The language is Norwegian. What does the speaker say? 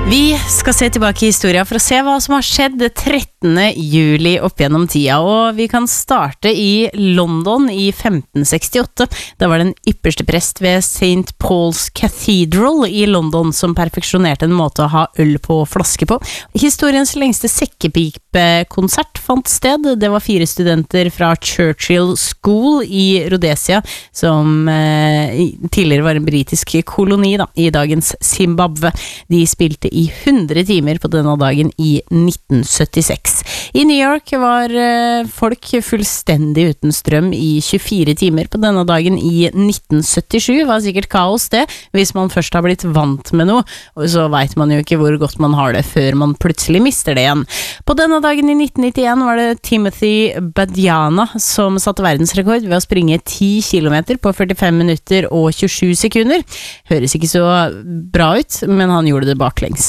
Vi skal se tilbake I historien for å se hva som har skjedd 13. juli opp gjennom tida, og vi kan starte I London I 1568. Da var det en ypperste prest ved St. Paul's Cathedral I London som perfeksjonerte en måte å ha øl på flaske på. Historiens lengste sekkepipekonsert fant sted. Det var 4 studenter fra Churchill School I Rhodesia, som tidligere var en britisk koloni I dagens Zimbabwe. De spilte I 100 timer på denne dagen I 1976. I New York var folk fullstendig uten strøm I 24 timer på denne dagen I 1977. Var sikkert kaos det, hvis man først har blitt vant med noe, og så vet man jo ikke hvor godt man har det før man plutselig mister det igjen. På denne dagen I 1991 var det Timothy Badjana som satte verdensrekord ved å springe 10 kilometer på 45 minutter og 27 sekunder. Høres ikke så bra ut, men han gjorde det baklengs.